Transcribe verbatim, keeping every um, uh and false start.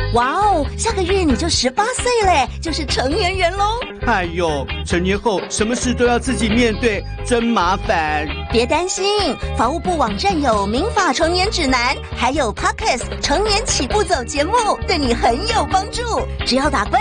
哇哦，下个月你就十八岁嘞，就是成年人喽。 哎呦，成年后什么事都要自己面对，真麻烦。 别担心，法务部网站有民法成年指南，还有 Podcast 成年起步走节目，对你很有帮助。只要打关